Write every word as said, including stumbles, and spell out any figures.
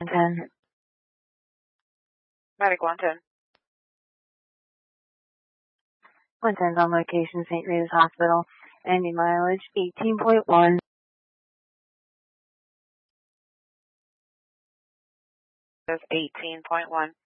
ten. Medic one ten. one ten's on location, Saint Rita's Hospital. Ending mileage eighteen point one. That's eighteen point one.